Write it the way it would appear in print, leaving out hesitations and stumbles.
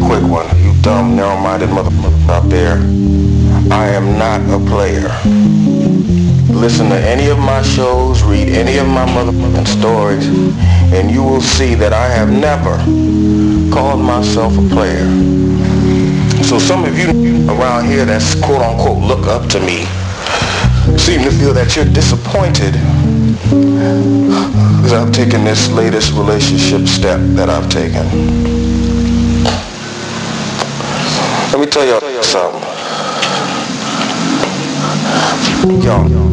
quick one. You dumb, narrow-minded motherfucker out there. I am not a player. Listen to any of my shows, read any of my motherfucking stories, and you will see that I have never called myself a player. So some of you around here that's quote-unquote look up to me seem to feel that you're disappointed because I've taken this latest relationship step that I've taken. Let me tell y'all something. Y'all